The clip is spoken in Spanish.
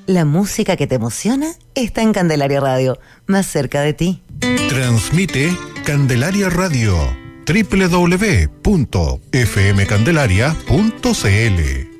La música que te emociona está en Candelaria Radio, más cerca de ti. Transmite Candelaria Radio, www.fmcandelaria.cl.